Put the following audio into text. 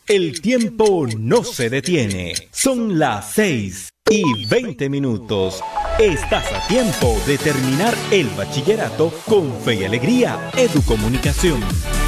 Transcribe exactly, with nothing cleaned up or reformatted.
El tiempo no se detiene. Son las seis y veinte minutos. Estás a tiempo de terminar el bachillerato con fe y alegría. Educomunicación.